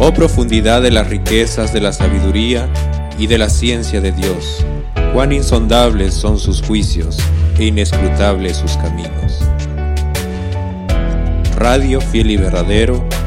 Oh profundidad de las riquezas de la sabiduría y de la ciencia de Dios, cuán insondables son sus juicios e inescrutables sus caminos. Radio Fiel y Verdadero